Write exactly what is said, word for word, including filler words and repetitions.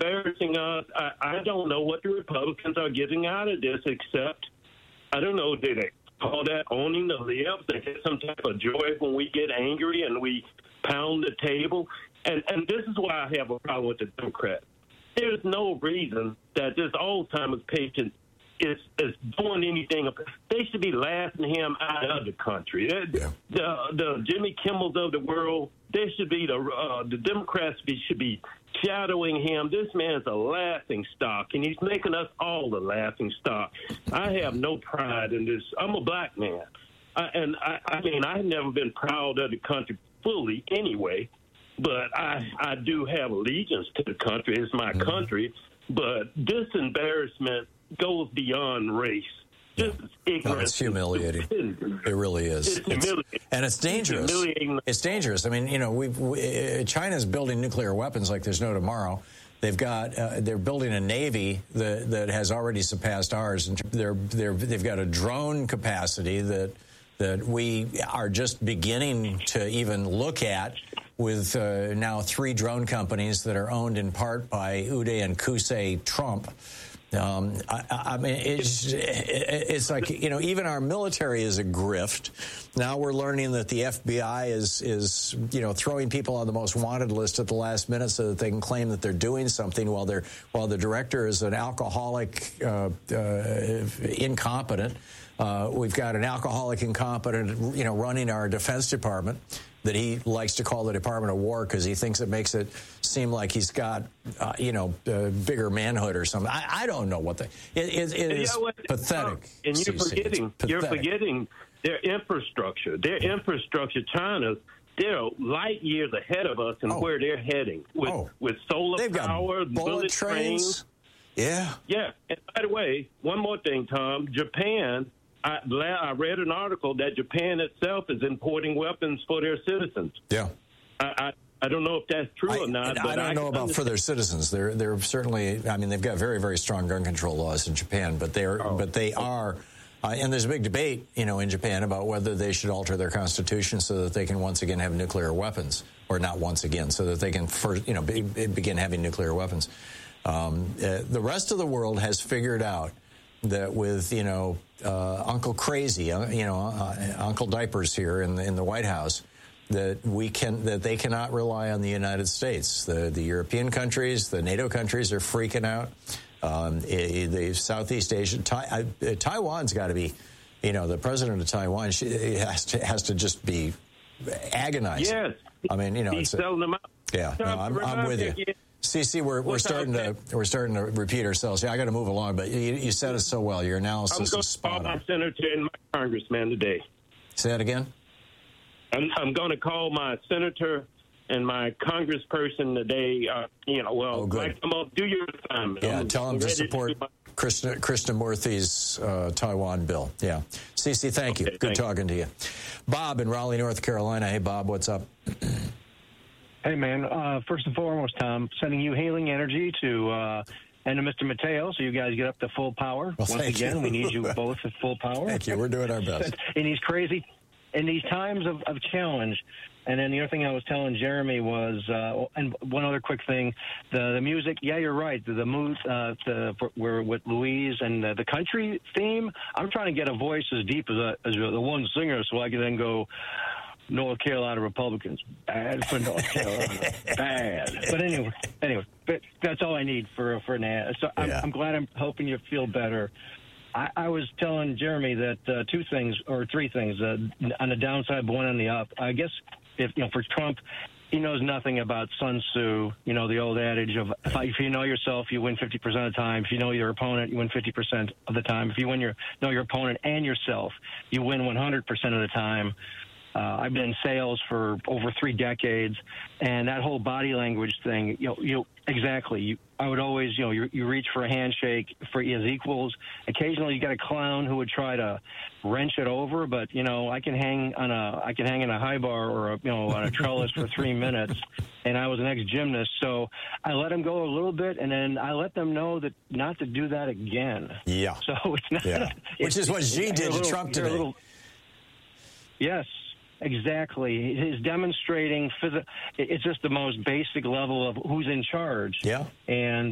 embarrassing us. I, I don't know what the Republicans are getting out of this, except, I don't know, did they call that owning the left? They get some type of joy when we get angry and we pound the table. And, and this is why I have a problem with the Democrats. There's no reason that this Alzheimer's patient is, is doing anything. They should be laughing him out of the country. Yeah. The, the Jimmy Kimmels of the world, they should be the uh, the Democrats be, should be shadowing him. This man's a laughing stock, and he's making us all the laughing stock. I have no pride in this. I'm a black man, I, and I, I mean I've never been proud of the country fully anyway. But I, I do have allegiance to the country. It's my mm-hmm. country. But this embarrassment goes beyond race. This is ignorant. No, it's humiliating. It really is. It's humiliating. It's, and it's dangerous. It's, it's dangerous. I mean, you know, we've, we, China's building nuclear weapons like there's no tomorrow. They've got uh, they're building a navy that that has already surpassed ours, and they're they're they've got a drone capacity that that we are just beginning to even look at. With uh, now three drone companies that are owned in part by Uday and Qusay Trump. Um, I, I mean, it's, it's like, you know, even our military is a grift. Now we're learning that the F B I is, is, you know, throwing people on the most wanted list at the last minute so that they can claim that they're doing something while they're while the director is an alcoholic, uh, uh, incompetent. Uh, we've got an alcoholic, incompetent, you know, running our Defense Department that he likes to call the Department of War because he thinks it makes it seem like he's got, uh, you know, uh, bigger manhood or something. I, I don't know what the it, it, it is what, pathetic. And you're forgetting, you're forgetting their infrastructure. Their infrastructure, China's, they're light years ahead of us in oh. where they're heading with oh. with solar They've power, got bullet trains. trains. Yeah, yeah. And by the way, one more thing, Tom. Japan. I, I read an article that Japan itself is importing weapons for their citizens. Yeah. I, I, I don't know if that's true I, or not. I but don't I know about for their citizens. They're they're certainly. I mean, they've got very very strong gun control laws in Japan, but they're oh. but they are. Uh, and there's a big debate, you know, in Japan about whether they should alter their constitution so that they can once again have nuclear weapons, or not once again, so that they can first, you know, be, begin having nuclear weapons. Um, uh, the rest of the world has figured out that with, you know, uh, Uncle Crazy, uh, you know, uh, Uncle Diapers here in the, in the White House, that we can, that they cannot rely on the United States. The, the European countries, the NATO countries are freaking out. Um, the Southeast Asia, tai, uh, Taiwan's got to be, you know, the president of Taiwan she, has to has to just be agonized. Yes, I mean, you know, he's it's a, selling them out. Yeah, no, I'm, I'm with you. C C, we're we're starting to we're starting to repeat ourselves. Yeah, I got to move along, but you, you said it so well. Your analysis is spot on. I'm going to call my senator and my congressman today. Say that again. I'm, I'm going to call my senator and my congressperson today. Uh, you know, well, oh, good. Like, I'm going to do your assignment. Yeah, I'm tell them to support my- Krishna, Krishnamurthy's uh, Taiwan bill. Yeah, C C, thank you. Okay, good thanks. talking to you. Bob in Raleigh, North Carolina. Hey, Bob, what's up? Hey, man. Uh, first and foremost, Tom, sending you healing energy to uh, and to Mister Mateo, so you guys get up to full power. Well, Once again, you. we need you both at full power. Thank you. We're doing our best. In these crazy, in these times of, of challenge. And then the other thing I was telling Jeremy was, uh, and one other quick thing, the the music. Yeah, you're right. The, the mood, uh, the for, we're with Louise and the, the country theme. I'm trying to get a voice as deep as a, as the one singer, so I can then go. North Carolina Republicans, bad for North Carolina, bad. But anyway, anyway, but that's all I need for for an ad. So I'm, yeah. I'm glad. I'm hoping you feel better. I, I was telling Jeremy that uh, two things or three things uh, on the downside, but one on the up. I guess if you know for Trump, he knows nothing about Sun Tzu. You know the old adage of if you know yourself, you win fifty percent of the time. If you know your opponent, you win fifty percent of the time. If you win your know your opponent and yourself, you win one hundred percent of the time. Uh, I've been in sales for over three decades, and that whole body language thing, you know, you know exactly. You, I would always, you know, you, you reach for a handshake for as equals. Occasionally, you got a clown who would try to wrench it over, but you know, I can hang on a, I can hang in a high bar or a, you know, on a trellis for three minutes. And I was an ex-gymnast, so I let them go a little bit, and then I let them know that not to do that again. Yeah. So it's not, yeah. Which is what Xi did to Trump today. Little, yes. Exactly. His demonstrating, phys- it's just the most basic level of who's in charge. Yeah. And